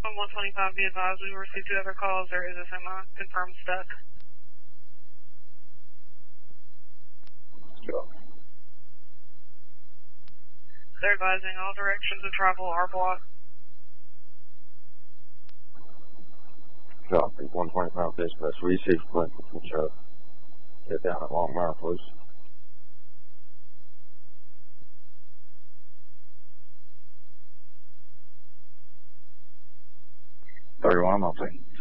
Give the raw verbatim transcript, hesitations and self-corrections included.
one twenty-five, be advised, we received two other calls. There is a semi confirmed stuck. Sure. They're advising all directions of travel are blocked. Copy, one twenty-five dispatch, receive Clinton from Chuck. Get down at Longmire, please. thirty-one, I'll see.